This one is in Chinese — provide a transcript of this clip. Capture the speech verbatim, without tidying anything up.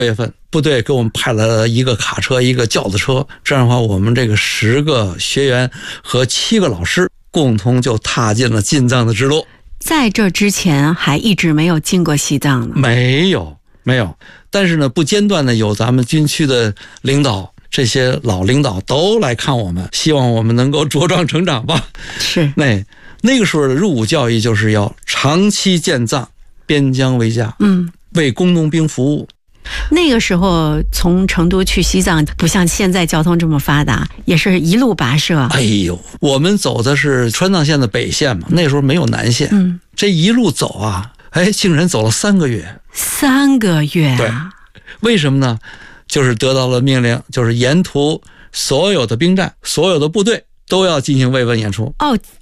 月份，部队给我们派了一个卡车一个轿子车，这样的话我们这个十个学员和七个老师共同就踏进了进藏的之路。 在这之前还一直没有进过西藏呢？ 没有没有，但是呢不间断的有咱们军区的领导，这些老领导都来看我们，希望我们能够茁壮成长吧。 是。 那那个时候的入伍教育就是要长期建藏，边疆为家， 嗯， 为工农兵服务。 那个时候从成都去西藏不像现在交通这么发达，也是一路跋涉。 哎呦，我们走的是川藏线的北线嘛，那时候没有南线， 嗯， 这一路走啊，哎，竟然走了三个月。 三个月啊！ 对，为什么呢？就是得到了命令，就是沿途所有的兵站、所有的部队都要进行慰问演出。 哦，